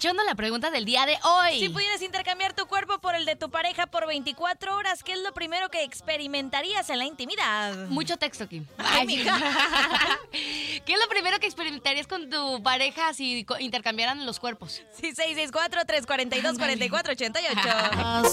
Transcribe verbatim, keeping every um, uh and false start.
escuchando la pregunta del día de hoy. Si pudieras intercambiar tu cuerpo por el de tu pareja por veinticuatro horas, ¿qué es lo primero que experimentarías en la intimidad? Mucho texto, Kim. Ay, mija. ¿Qué es lo primero que experimentarías con tu pareja si co- intercambiaran los cuerpos? Sí, seis seis cuatro, tres cuatro dos, cuatro cuatro ocho ocho.